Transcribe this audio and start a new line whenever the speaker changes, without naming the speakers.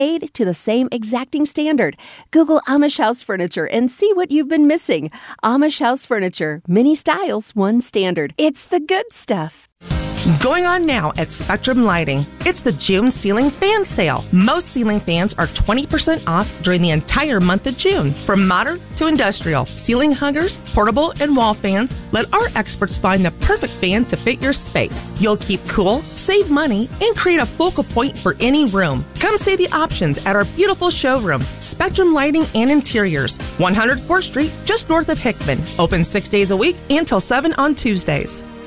made to the same exacting standard. Google Amish House Furniture and see what you've been missing. Amish House Furniture. Many styles, one standard. It's the good stuff.
Going on now at Spectrum Lighting. It's the June ceiling fan sale. Most ceiling fans are 20% off during the entire month of June. From modern to industrial, ceiling huggers, portable, and wall fans, let our experts find the perfect fan to fit your space. You'll keep cool, save money, and create a focal point for any room. Come see the options at our beautiful showroom, Spectrum Lighting and Interiors, 104th Street, just north of Hickman. Open 6 days a week until 7 on Tuesdays.